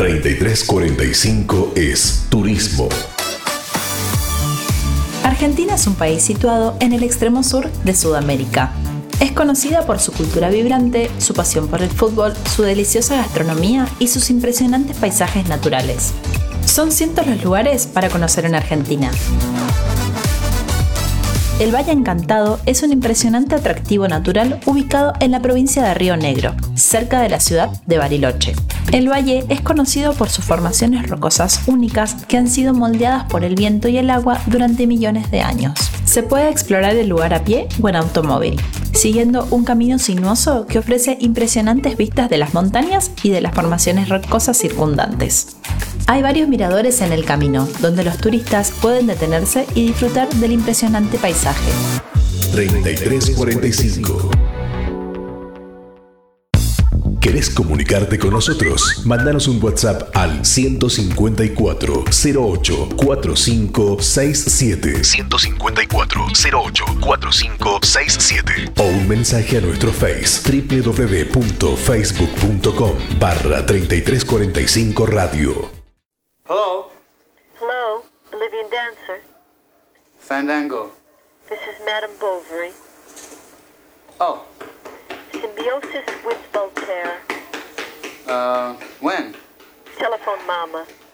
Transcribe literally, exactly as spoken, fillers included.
treinta y tres cuarenta y cinco es Turismo. Argentina es un país situado en el extremo sur de Sudamérica. Es conocida por su cultura vibrante, su pasión por el fútbol, su deliciosa gastronomía y sus impresionantes paisajes naturales. Son cientos los lugares para conocer en Argentina. El Valle Encantado es un impresionante atractivo natural ubicado en la provincia de Río Negro, cerca de la ciudad de Bariloche. El valle es conocido por sus formaciones rocosas únicas que han sido moldeadas por el viento y el agua durante millones de años. Se puede explorar el lugar a pie o en automóvil, siguiendo un camino sinuoso que ofrece impresionantes vistas de las montañas y de las formaciones rocosas circundantes. Hay varios miradores en el camino, donde los turistas pueden detenerse y disfrutar del impresionante paisaje. treinta y tres cuarenta y cinco. ¿Querés comunicarte con nosotros? Mándanos un WhatsApp al ciento cincuenta y cuatro, cero ocho, cuarenta y cinco sesenta y siete. ciento cincuenta y cuatro, cero ocho, cuarenta y cinco sesenta y siete. O un mensaje a nuestro Face www.facebook.com barra treinta y tres cuarenta y cinco radio. Hello? Hello, Bolivian dancer. Fandango. This is Madame Bovary. Oh, Symbiosis with Voltaire. uh, when? Telephone Mama.